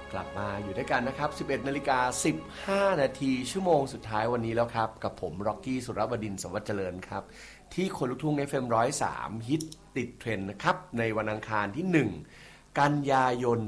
กลับมาอยู่ด้วยกันนะครับ 11:15 นาทีชั่วโมงสุดท้ายวันนี้แล้วครับกับผมร็อกกี้สุรบดินทร์สมวัฒน์เจริญครับที่คนลุกทุ่ง FM 103ฮิตติดเทรนด์นะครับในวันอังคารที่1กันยายน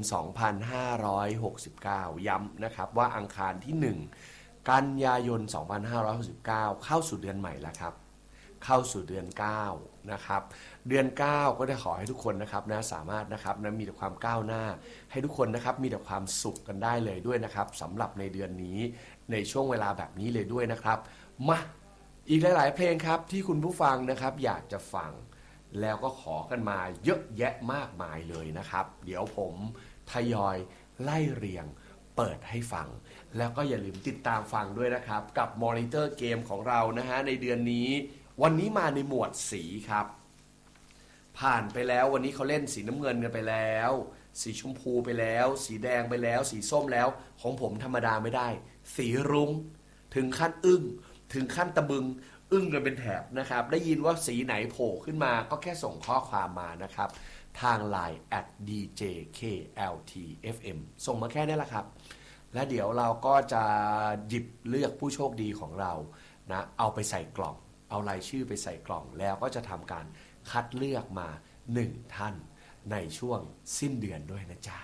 2569ย้ำนะครับว่าอังคารที่1กันยายน2569เข้าสู่เดือนใหม่แล้วครับเข้าสู่เดือน9นะครับเดือน9ก็ได้ขอให้ทุกคนนะครับนะสามารถนะครับนะมีแต่ความก้าวหน้าให้ทุกคนนะครับมีแต่ความสุขกันได้เลยด้วยนะครับสำหรับในเดือนนี้ในช่วงเวลาแบบนี้เลยด้วยนะครับมาอีกหลายๆเพลงครับที่คุณผู้ฟังนะครับอยากจะฟังแล้วก็ขอกันมาเยอะแยะมากมายเลยนะครับเดี๋ยวผมทยอยไล่เรียงเปิดให้ฟังแล้วก็อย่าลืมติดตามฟังด้วยนะครับกับมอนิเตอร์เกมของเรานะฮะในเดือนนี้วันนี้มาในหมวดสีครับผ่านไปแล้ววันนี้เขาเล่นสีน้ำเงินกันไปแล้วสีชมพูไปแล้วสีแดงไปแล้วสีส้มแล้วของผมธรรมดาไม่ได้สีรุ้งถึงขั้นอึ้งถึงขั้นตะบึงอึ้งกันเป็นแถบนะครับได้ยินว่าสีไหนโผล่ขึ้นมาก็แค่ส่งข้อความมานะครับทาง LINE @djkltfm ส่งมาแค่นี้แหละครับและเดี๋ยวเราก็จะหยิบเลือกผู้โชคดีของเรานะเอาไปใส่กล่องเอารายชื่อไปใส่กล่องแล้วก็จะทำการคัดเลือกมา1ท่านในช่วงสิ้นเดือนด้วยนะจ๊ะ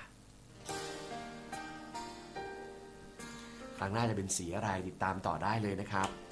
ครั้งหน้าจะเป็นสีอะไรติดตามต่อได้เลยนะครับ